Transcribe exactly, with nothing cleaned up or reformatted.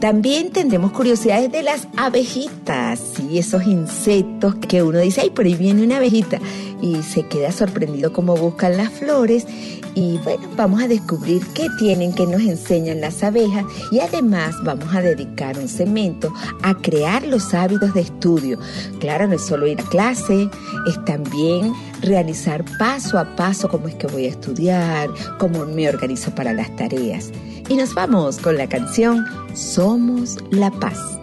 También tendremos curiosidades de las abejitas, y esos insectos que uno dice, ay, por ahí viene una abejita, y se queda sorprendido cómo buscan las flores. Y bueno, vamos a descubrir qué tienen, qué nos enseñan las abejas, y además vamos a dedicar un segmento a crear los hábitos de estudio. Claro, no es solo ir a clase, es también realizar paso a paso cómo es que voy a estudiar, cómo me organizo para las tareas. Y nos vamos con la canción Somos la Paz.